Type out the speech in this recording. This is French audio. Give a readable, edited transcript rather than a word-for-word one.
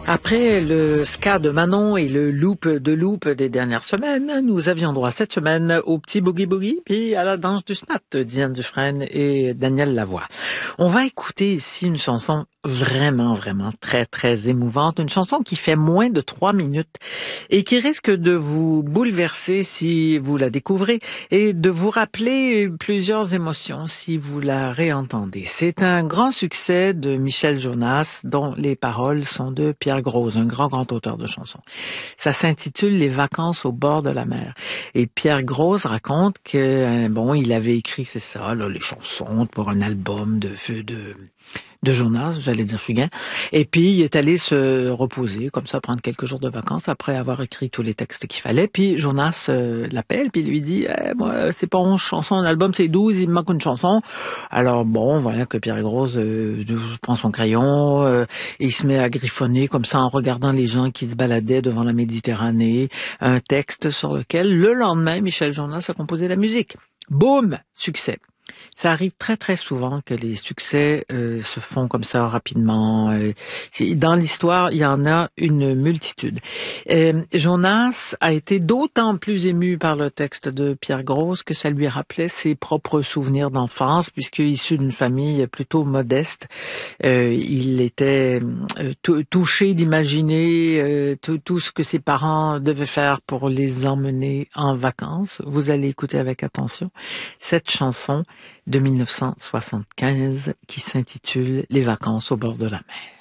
Après le ska de Manon et le loop des dernières semaines, nous avions droit cette semaine au petit boogie-boogie puis à la danse du smat de Diane Dufresne et Daniel Lavoie. On va écouter ici une chanson vraiment très, très émouvante, une chanson qui fait moins de 3 minutes et qui risque de vous bouleverser si vous la découvrez et de vous rappeler plusieurs émotions si vous la réentendez. C'est un grand succès de Michel Jonas dont les paroles sont de Pierre Grosz, un grand auteur de chansons. Ça s'intitule Les vacances au bord de la mer. Et Pierre Grosz raconte que, il avait écrit, c'est ça, là, les chansons pour un album de Jonas, j'allais dire Fugain. Et puis, il est allé se reposer, comme ça, prendre quelques jours de vacances après avoir écrit tous les textes qu'il fallait. Puis, Jonas l'appelle, puis lui dit, moi, c'est pas 11 chansons, un album, c'est 12, il me manque une chanson. Alors, voilà que Pierre Grosz prend son crayon, et il se met à griffonner, comme ça, en regardant les gens qui se baladaient devant la Méditerranée, un texte sur lequel, le lendemain, Michel Jonas a composé la musique. Boum! Succès. Ça arrive très souvent que les succès se font comme ça rapidement. Dans l'histoire, il y en a une multitude. Jonas a été d'autant plus ému par le texte de Pierre Grosz que ça lui rappelait ses propres souvenirs d'enfance, puisque issu d'une famille plutôt modeste, il était touché d'imaginer tout ce que ses parents devaient faire pour les emmener en vacances. Vous allez écouter avec attention cette chanson de 1975 qui s'intitule Les vacances au bord de la mer.